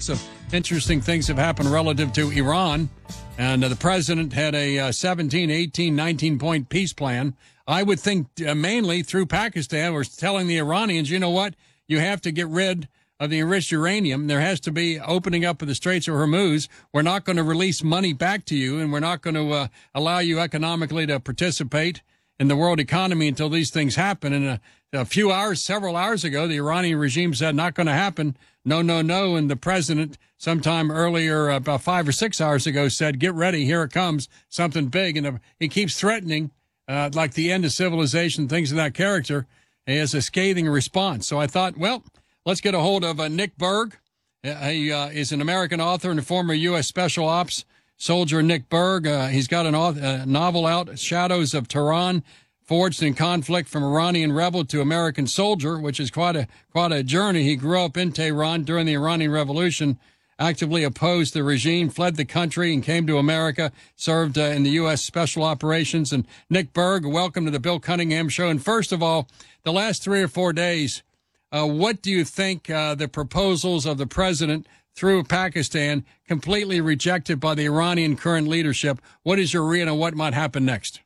lots of interesting things have happened relative to Iran. And the president had a 17, 18, 19-point peace plan. I would think mainly through Pakistan. We're telling the Iranians, you know what? You have to get rid of the enriched uranium. There has to be opening up of the Straits of Hormuz. We're not going to release money back to you, and we're not going to allow you economically to participate in the world economy until these things happen. And several hours ago, the Iranian regime said, not going to happen. No, no, no. And the president, sometime earlier, about 5 or 6 hours ago, said, get ready. Here it comes. Something big. And he keeps threatening, like the end of civilization, things of that character. He has a scathing response. So I thought, well, let's get a hold of Nick Berg. He is an American author and a former U.S. Special Ops soldier. Nick Berg. He's got a novel out, Shadows of Tehran, Forged in Conflict from Iranian Rebel to American Soldier, which is quite a journey. He grew up in Tehran during the Iranian Revolution, actively opposed the regime, fled the country, and came to America, served in the U.S. Special Operations. And Nick Berg, welcome to the Bill Cunningham Show. And first of all, the last 3 or 4 days, what do you think the proposals of the president through Pakistan, completely rejected by the Iranian current leadership? What is your read on what might happen next?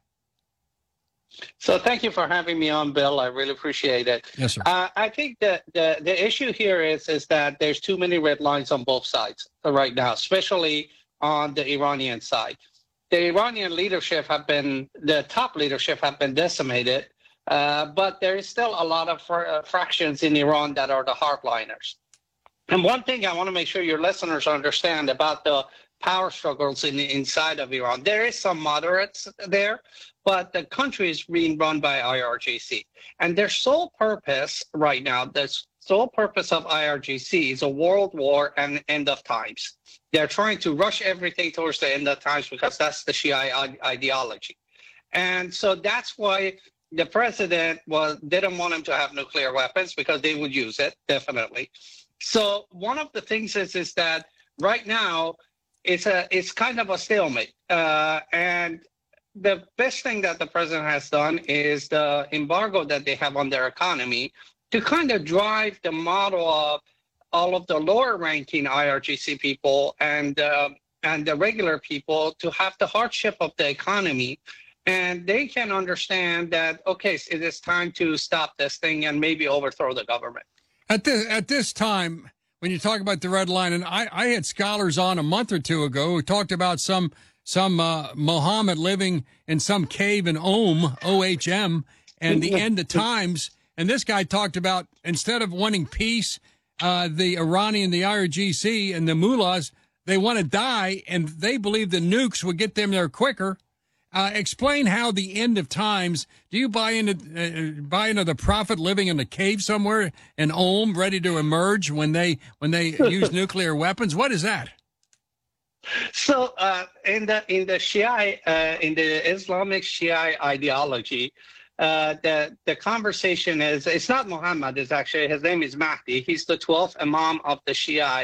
So thank you for having me on, Bill. I really appreciate it. Yes, sir. I think that the issue here is that there's too many red lines on both sides right now, especially on the Iranian side. The Iranian leadership the top leadership have been decimated, but there is still a lot of fractions in Iran that are the hardliners. And one thing I want to make sure your listeners understand about the power struggles inside of Iran, there is some moderates there, but the country is being run by IRGC. And their sole purpose right now, the sole purpose of IRGC is a world war and end of times. They're trying to rush everything towards the end of times because that's the Shia ideology. And so that's why the president didn't want him to have nuclear weapons, because they would use it, definitely. So one of the things is that right now it's kind of a stalemate. And the best thing that the president has done is the embargo that they have on their economy to kind of drive the model of all of the lower-ranking IRGC people and the regular people to have the hardship of the economy. And they can understand that, okay, it is time to stop this thing and maybe overthrow the government. At this time, when you talk about the red line, and I had scholars on a month or two ago who talked about some Muhammad living in some cave in OHM, and the end of times. And this guy talked about, instead of wanting peace, the Iranian, the IRGC, and the mullahs, they want to die, and they believe the nukes would get them there quicker. Explain how the end of times. Do you buy into the prophet living in a cave somewhere in ready to emerge when they use nuclear weapons? What is that? So in the Shia, in the Islamic Shia ideology, the conversation is, it's not Muhammad. It's actually, his name is Mahdi. He's the 12th Imam of the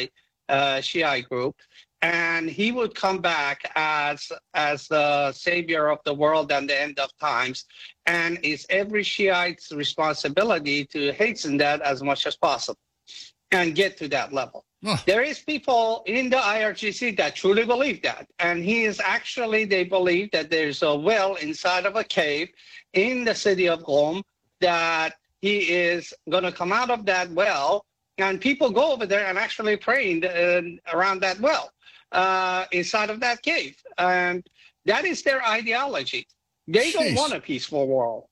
Shia group. And he would come back as the savior of the world and the end of times. And it's every Shiite's responsibility to hasten that as much as possible and get to that level. Oh. There is people in the IRGC that truly believe that. And they believe that there's a well inside of a cave in the city of Qom, that he is going to come out of that well. And people go over there and actually pray around that well. Inside of that cave. And that is their ideology. They don't want a peaceful world.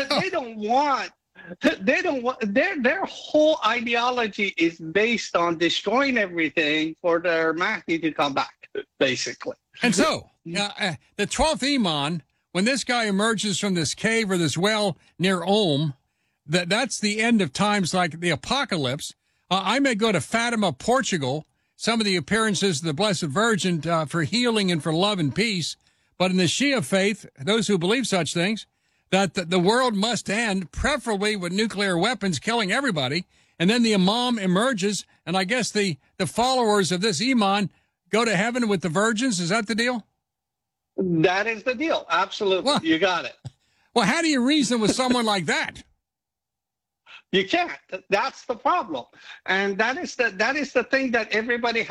Their whole ideology is based on destroying everything for their Mahdi to come back, basically. And so, the 12th Imam, when this guy emerges from this cave or this well near that's the end of times, like the apocalypse. I may go to Fatima, Portugal, some of the appearances of the Blessed Virgin for healing and for love and peace. But in the Shia faith, those who believe such things, that the world must end, preferably with nuclear weapons killing everybody. And then the Imam emerges, and I guess the followers of this Imam go to heaven with the virgins. Is that the deal? That is the deal. Absolutely. Well, you got it. Well, how do you reason with someone like that? You can't. That's the problem. And that is the thing that everybody